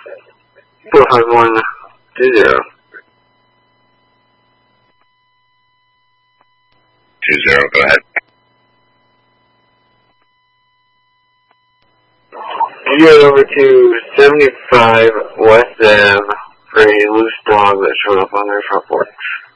45120. 20, go ahead. You get over to 75 West Ave for a loose dog that showed up on their front porch.